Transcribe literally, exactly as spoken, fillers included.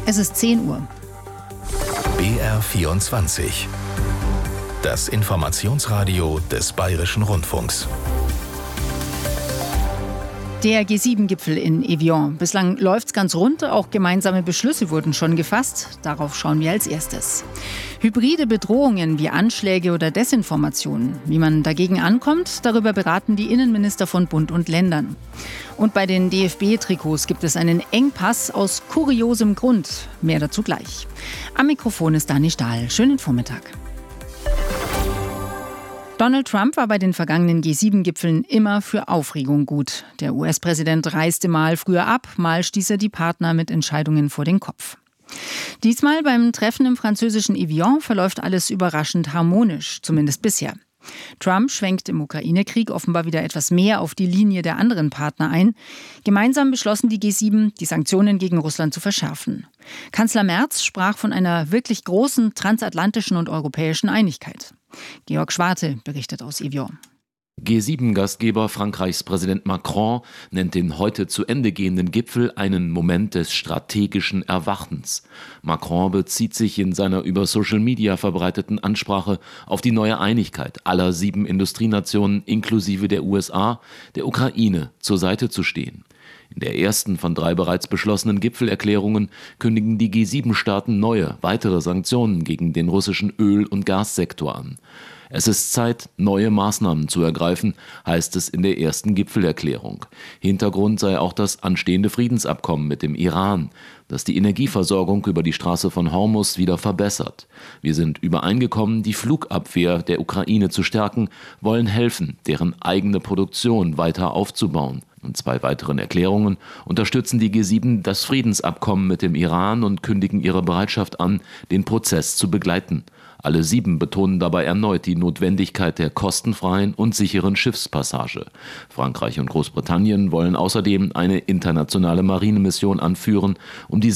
Es ist zehn Uhr. B R vierundzwanzig. Das Informationsradio des Bayerischen Rundfunks. Der G sieben Gipfel in Evian. Bislang läuft's ganz rund, auch gemeinsame Beschlüsse wurden schon gefasst. Darauf schauen wir als erstes. Hybride Bedrohungen wie Anschläge oder Desinformationen. Wie man dagegen ankommt, darüber beraten die Innenminister von Bund und Ländern. Und bei den D F B-Trikots gibt es einen Engpass aus kuriosem Grund. Mehr dazu gleich. Am Mikrofon ist Dani Stahl. Schönen Vormittag. Donald Trump war bei den vergangenen G sieben Gipfeln immer für Aufregung gut. Der U S-Präsident reiste mal früher ab, mal stieß er die Partner mit Entscheidungen vor den Kopf. Diesmal beim Treffen im französischen Evian verläuft alles überraschend harmonisch, zumindest bisher. Trump schwenkt im Ukraine-Krieg offenbar wieder etwas mehr auf die Linie der anderen Partner ein. Gemeinsam beschlossen die G sieben, die Sanktionen gegen Russland zu verschärfen. Kanzler Merz sprach von einer wirklich großen transatlantischen und europäischen Einigkeit. Georg Schwarte berichtet aus Evian. G sieben Gastgeber Frankreichs Präsident Macron nennt den heute zu Ende gehenden Gipfel einen Moment des strategischen Erwachens. Macron bezieht sich in seiner über Social Media verbreiteten Ansprache auf die neue Einigkeit aller sieben Industrienationen inklusive der U S A, der Ukraine zur Seite zu stehen. In der ersten von drei bereits beschlossenen Gipfelerklärungen kündigen die G sieben Staaten neue, weitere Sanktionen gegen den russischen Öl- und Gassektor an. Es ist Zeit, neue Maßnahmen zu ergreifen, heißt es in der ersten Gipfelerklärung. Hintergrund sei auch das anstehende Friedensabkommen mit dem Iran, das die Energieversorgung über die Straße von Hormuz wieder verbessert. Wir sind übereingekommen, die Flugabwehr der Ukraine zu stärken, wollen helfen, deren eigene Produktion weiter aufzubauen. In zwei weiteren Erklärungen unterstützen die G sieben das Friedensabkommen mit dem Iran und kündigen ihre Bereitschaft an, den Prozess zu begleiten. Alle sieben betonen dabei erneut die Notwendigkeit der kostenfreien und sicheren Schiffspassage. Frankreich und Großbritannien wollen außerdem eine internationale Marinemission anführen, um die